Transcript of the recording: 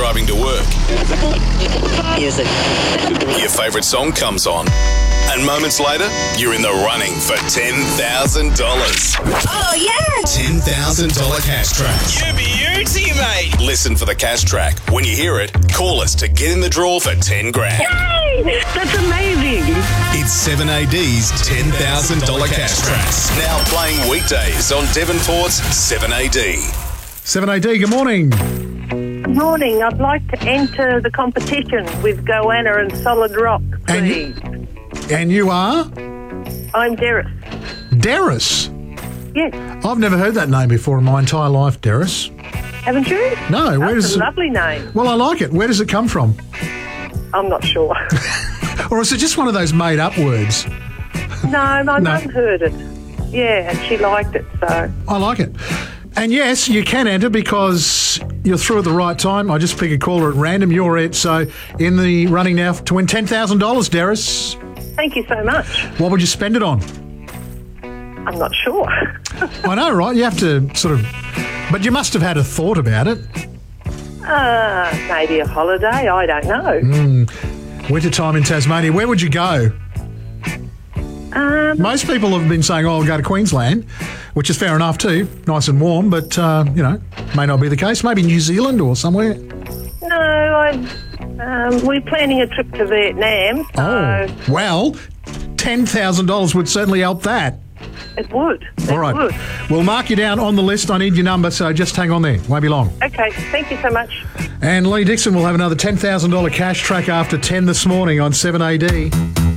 driving to work. Music. Your favourite song comes on. And moments later, you're in the running for $10,000. Oh, yeah! $10,000 cash track. You beauty, mate. Listen for the cash track. When you hear it, call us to get in the draw for 10 grand. Yay! That's amazing. It's 7AD's $10,000 cash tracks. Now playing weekdays on Devonport's 7AD. 7AD, good morning. Good morning. I'd like to enter the competition with Goanna and Solid Rock, please. And you are? I'm Derris. Derris? Yes. I've never heard that name before in my entire life, Derris. Haven't you? No, where That's does a it... lovely name. Well, I like it. Where does it come from? I'm not sure. Or is it just one of those made-up words? No, my mum heard it. Yeah, and she liked it, so... I like it. And yes, you can enter because you're through at the right time. I just pick a caller at random. You're it. So in the running now to win $10,000, Derris. Thank you so much. What would you spend it on? I'm not sure. I know, right? You have to sort of... But you must have had a thought about it. Maybe a holiday. I don't know. Winter time in Tasmania. Where would you go? Most people have been saying, I'll go to Queensland, which is fair enough too. Nice and warm, but, may not be the case. Maybe New Zealand or somewhere. No, we're planning a trip to Vietnam. So Oh, well, $10,000 would certainly help that. It would. All right. It would. We'll mark you down on the list. I need your number, so just hang on there. Won't be long. Okay, thank you so much. And Lee Dixon will have another $10,000 cash track after 10 this morning on 7AD.